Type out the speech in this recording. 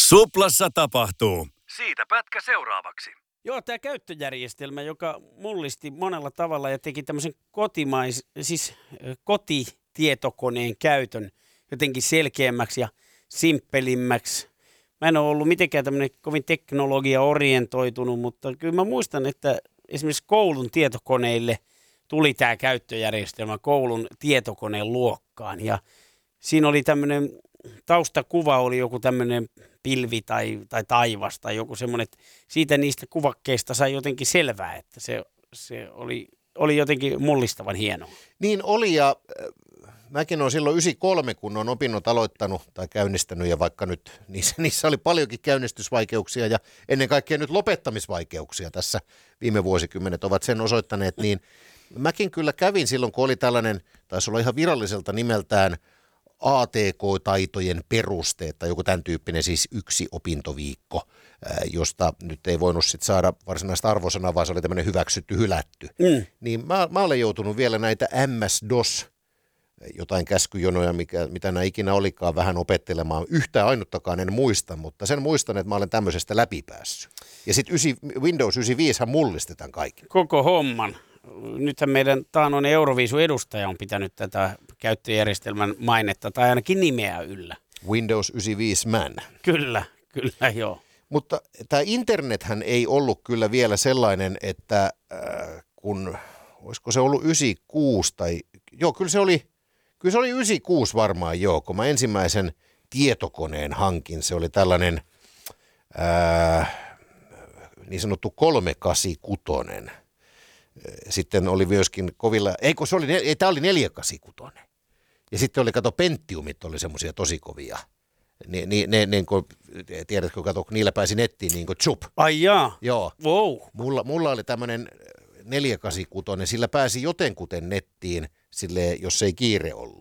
Suplassa tapahtuu. Siitä pätkä seuraavaksi. Joo, tämä käyttöjärjestelmä, joka mullisti monella tavalla ja teki tämmöisen kotitietokoneen käytön jotenkin selkeämmäksi ja simppelimmäksi. Mä en ole ollut mitenkään tämmöinen kovin teknologia-orientoitunut, mutta kyllä mä muistan, että esimerkiksi koulun tietokoneille tuli tämä käyttöjärjestelmä koulun tietokoneen luokkaan. Ja siinä oli tämmöinen, taustakuva oli joku tämmöinen pilvi tai taivas tai joku semmoinen, että siitä niistä kuvakkeista sai jotenkin selvää, että se oli jotenkin mullistavan hienoa. Niin oli, ja mäkin olen silloin 93, kun olen opinnot aloittanut tai käynnistänyt, ja vaikka nyt niissä oli paljonkin käynnistysvaikeuksia ja ennen kaikkea nyt lopettamisvaikeuksia tässä viime vuosikymmenet ovat sen osoittaneet, niin mäkin kyllä kävin silloin, kun oli tällainen, taisi olla ihan viralliselta nimeltään ATK-taitojen perusteet tai joku tämän tyyppinen, siis yksi opintoviikko, josta nyt ei voinut sit saada varsinaista arvosanaa, vaan se oli tämmöinen hyväksytty, hylätty. Niin mä olen joutunut vielä näitä MS-DOS, jotain käskyjonoja, mitä nämä ikinä olikaan, vähän opettelemaan. Yhtään ainuttakaan en muista, mutta sen muistan, että mä olen tämmöisestä läpipäässyt. Ja sitten Windows 95 mullistetaan kaiken. Koko homman. Nythän meidän taanoinen Euroviisu-edustaja on pitänyt tätä käyttöjärjestelmän mainetta tai ainakin nimeä yllä. Windows 95 Man. Kyllä, joo. Mutta tämä internethän ei ollut kyllä vielä sellainen, että olisiko se ollut 96 tai, joo kyllä se oli 96 varmaan joo, kun mä ensimmäisen tietokoneen hankin. Se oli tällainen niin sanottu 386. Sitten oli myöskin kovilla, tämä oli 486. Ja sitten oli, Pentiumit oli semmoisia tosi kovia. Niin kuin, tiedätkö, kun niillä pääsi nettiin niin kuin chup. Ai jaa. Joo. Wow. Mulla oli tämmöinen 486, sillä pääsi jotenkuten nettiin, silleen, jos ei kiire ollut.